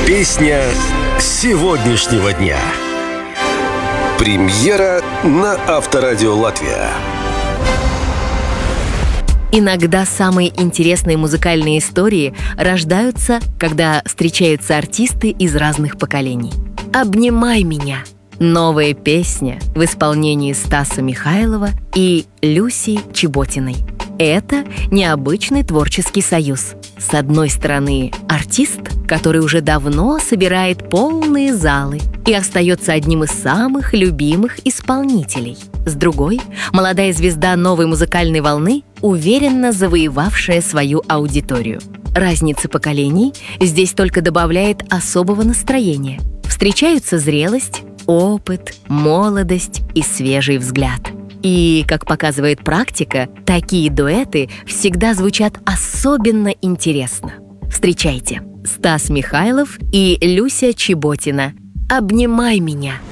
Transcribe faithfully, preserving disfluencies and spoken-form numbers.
Песня сегодняшнего дня. Премьера на Авторадио Латвия. Иногда самые интересные музыкальные истории рождаются, когда встречаются артисты из разных поколений. «Обнимай меня» — новая песня в исполнении Стаса Михайлова и Люси Чеботиной. Это необычный творческий союз. С одной стороны, артист, который уже давно собирает полные залы и остается одним из самых любимых исполнителей. С другой, молодая звезда новой музыкальной волны, уверенно завоевавшая свою аудиторию. Разница поколений здесь только добавляет особого настроения. Встречаются зрелость, опыт, молодость и свежий взгляд. И, как показывает практика, такие дуэты всегда звучат особенно интересно. Встречайте, Стас Михайлов и Люся Чеботина. «Обнимай меня».